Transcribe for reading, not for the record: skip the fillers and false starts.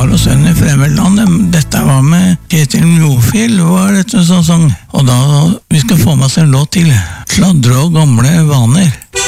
far og sønn i fremmedland. Dette var med Kjetil Mjofjell, var dette sånn sang. Og da vi skal få med oss en låt til. Sladre og gamle vaner.